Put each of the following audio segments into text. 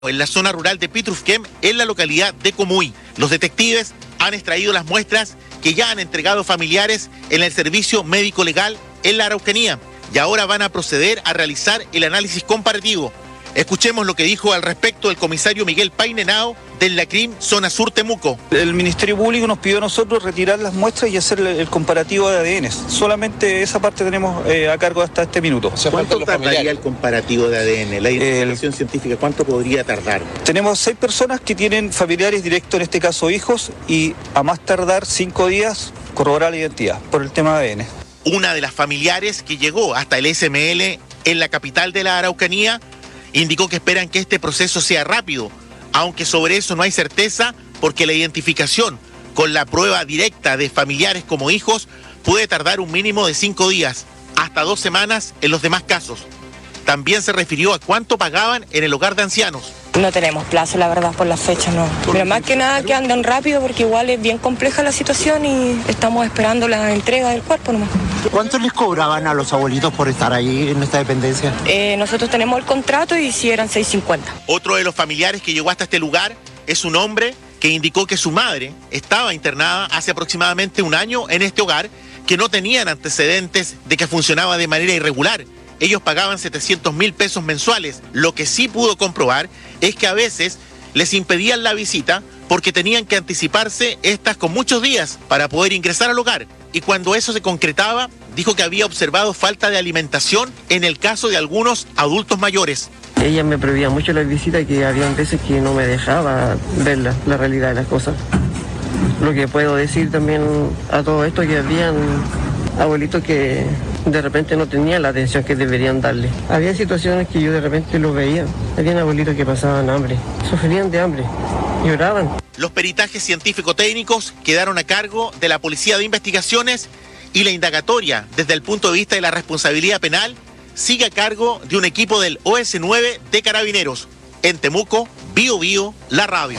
en la zona rural de Pitrufquén, en la localidad de Comuy. Los detectives han extraído las muestras que ya han entregado familiares en el servicio médico legal en la Araucanía y ahora van a proceder a realizar el análisis comparativo. Escuchemos lo que dijo al respecto el comisario Miguel Painenao del LACRIM Zona Sur Temuco. El Ministerio Público nos pidió a nosotros retirar las muestras y hacer el comparativo de ADN. Solamente esa parte tenemos a cargo hasta este minuto. ¿Cuánto tardaría el comparativo de ADN? La identificación científica, ¿cuánto podría tardar? Tenemos 6 personas que tienen familiares directos, en este caso hijos, y a más tardar 5 días corroborar la identidad por el tema de ADN. Una de las familiares que llegó hasta el SML en la capital de la Araucanía indicó que esperan que este proceso sea rápido, aunque sobre eso no hay certeza porque la identificación con la prueba directa de familiares como hijos puede tardar un mínimo de 5 días, hasta 2 semanas en los demás casos. También se refirió a cuánto pagaban en el hogar de ancianos. No tenemos plazo, la verdad, por la fecha, no. Pero más que nada que anden rápido porque igual es bien compleja la situación y estamos esperando la entrega del cuerpo nomás. ¿Cuánto les cobraban a los abuelitos por estar ahí en esta dependencia? Nosotros tenemos el contrato y si eran 6.50. Otro de los familiares que llegó hasta este lugar es un hombre que indicó que su madre estaba internada hace aproximadamente un año en este hogar, que no tenían antecedentes de que funcionaba de manera irregular. Ellos pagaban 700.000 pesos mensuales. Lo que sí pudo comprobar es que a veces les impedían la visita porque tenían que anticiparse estas con muchos días para poder ingresar al hogar. Y cuando eso se concretaba, dijo que había observado falta de alimentación en el caso de algunos adultos mayores. Ella me prohibía mucho las visitas, que había veces que no me dejaba ver la realidad de las cosas. Lo que puedo decir también a todo esto, que habían abuelitos que de repente no tenían la atención que deberían darle. Había situaciones que yo de repente los veía. Habían abuelitos que pasaban hambre, sufrían de hambre, lloraban. Los peritajes científico-técnicos quedaron a cargo de la Policía de Investigaciones y la indagatoria, desde el punto de vista de la responsabilidad penal, sigue a cargo de un equipo del OS9 de Carabineros. En Temuco, Bío Bío, la radio.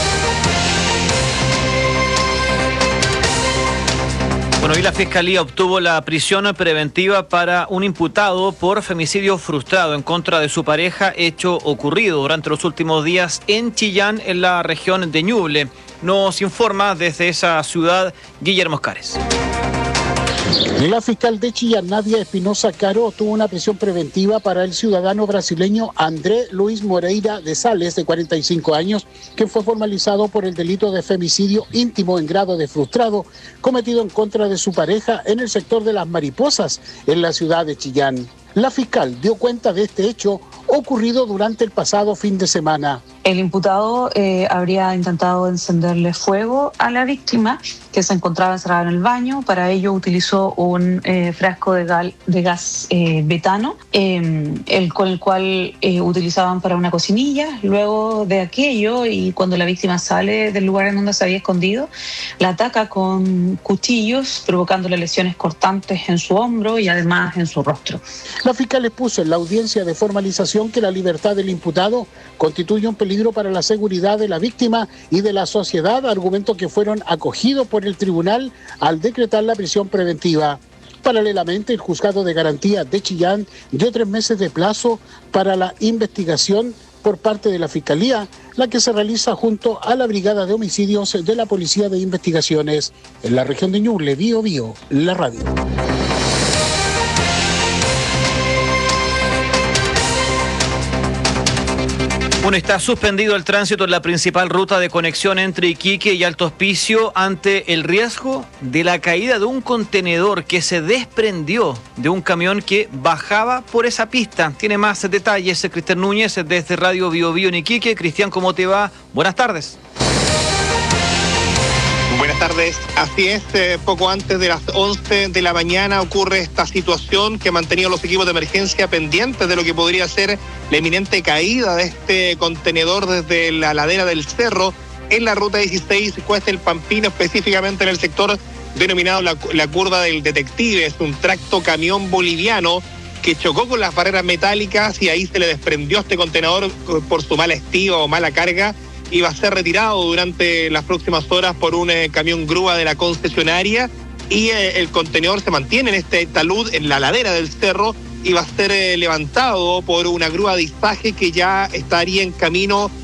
Bueno, y la Fiscalía obtuvo la prisión preventiva para un imputado por femicidio frustrado en contra de su pareja, hecho ocurrido durante los últimos días en Chillán, en la región de Ñuble. Nos informa desde esa ciudad Guillermo Oscares. La fiscal de Chillán, Nadia Espinosa Caro, tuvo una prisión preventiva para el ciudadano brasileño André Luis Moreira de Sales, de 45 años, que fue formalizado por el delito de femicidio íntimo en grado de frustrado cometido en contra de su pareja en el sector de Las Mariposas, en la ciudad de Chillán. La fiscal dio cuenta de este hecho ocurrido durante el pasado fin de semana. El imputado habría intentado encenderle fuego a la víctima, que se encontraba encerrada en el baño. Para ello utilizó un frasco de gas betano, con el cual utilizaban para una cocinilla. Luego de aquello, y cuando la víctima sale del lugar en donde se había escondido, la ataca con cuchillos, provocándole lesiones cortantes en su hombro y además en su rostro. La fiscal expuso en la audiencia de formalización que la libertad del imputado constituye un peligro para la seguridad de la víctima y de la sociedad, argumentos que fueron acogidos por el tribunal al decretar la prisión preventiva. Paralelamente, el juzgado de garantía de Chillán dio 3 meses de plazo para la investigación por parte de la Fiscalía, la que se realiza junto a la Brigada de Homicidios de la Policía de Investigaciones. En la región de Ñuble, Bío Bío, la radio. Bueno, está suspendido el tránsito en la principal ruta de conexión entre Iquique y Alto Hospicio ante el riesgo de la caída de un contenedor que se desprendió de un camión que bajaba por esa pista. Tiene más detalles Cristian Núñez desde Radio Bío Bío en Iquique. Cristian, ¿cómo te va? Buenas tardes. Buenas tardes, así es, poco antes de las 11 de la mañana ocurre esta situación que ha mantenido los equipos de emergencia pendientes de lo que podría ser la inminente caída de este contenedor desde la ladera del cerro en la ruta 16, Cuesta El Pampino, específicamente en el sector denominado la curva del Detective. Es un tracto camión boliviano que chocó con las barreras metálicas y ahí se le desprendió este contenedor por su mala estiva o mala carga. Iba a ser retirado durante las próximas horas por un camión grúa de la concesionaria y el contenedor se mantiene en este talud en la ladera del cerro iba a ser levantado por una grúa de izaje que ya estaría en camino